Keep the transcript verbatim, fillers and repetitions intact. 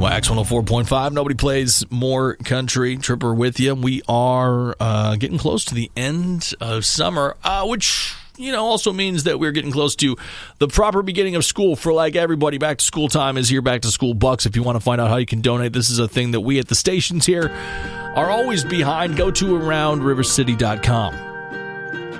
Wax one oh four point five. Nobody plays more country. Tripper with you. We are uh, getting close to the end of summer, uh, which, you know, also means that we're getting close to the proper beginning of school for, like, everybody. Back to school time is here. Back to school bucks. If you want to find out how you can donate, this is a thing that we at the stations here are always behind. Go to around river city dot com.